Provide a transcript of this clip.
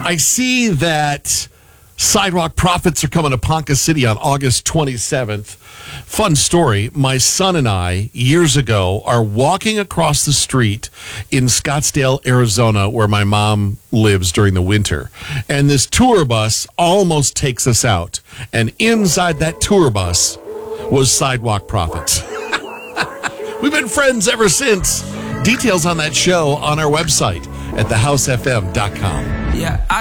I see that Sidewalk Prophets are coming to Ponca City on August 27th. Fun story. My son and I, years ago, are walking across the street in Scottsdale, Arizona, where my mom lives during the winter. And this tour bus almost takes us out. And inside that tour bus was Sidewalk Prophets. We've been friends ever since. Details on that show on our website at thehousefm.com. Yeah.